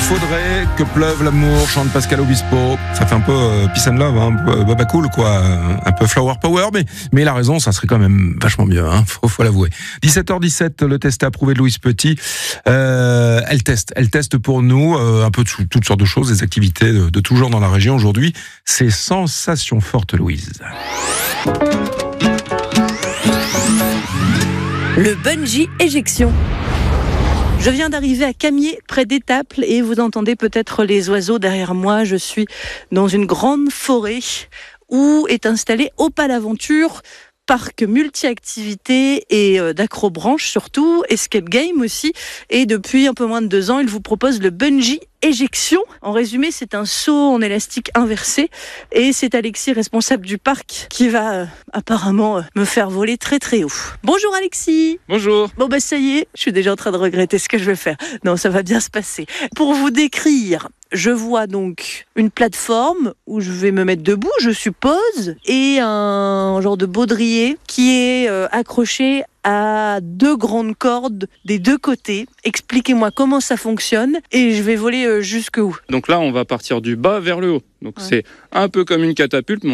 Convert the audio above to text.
faudrait que pleuve l'amour, chante Pascal Obispo. Ça fait un peu peace and love, un peu baba cool, quoi. Un peu flower power, mais il a raison, ça serait quand même vachement mieux, hein. Faut l'avouer. 17h17, le test est approuvé de Louise Petit. Elle teste pour nous un peu toutes sortes de choses, des activités de tout genre dans la région aujourd'hui. C'est sensations fortes, Louise. Le bungee éjection. Je viens d'arriver à Camier, près d'Étaples, et vous entendez peut-être les oiseaux derrière moi. Je suis dans une grande forêt où est installé Opale Aventure, parc multi-activités et d'acrobranche surtout, escape game aussi. Et depuis un peu moins de 2 ans, il vous propose le bungee éjection. En résumé, c'est un saut en élastique inversé et c'est Alexis, responsable du parc, qui va apparemment me faire voler très très haut. Bonjour Alexis. Bonjour. Bon ça y est, je suis déjà en train de regretter ce que je vais faire. Non, ça va bien se passer. Pour vous décrire, je vois donc une plateforme où je vais me mettre debout, je suppose, et un genre de baudrier qui est accroché à 2 grandes cordes des 2 côtés. Expliquez-moi comment ça fonctionne et je vais voler jusqu'où. Donc là, on va partir du bas vers le haut. Donc Ouais. c'est un peu comme une catapulte, mais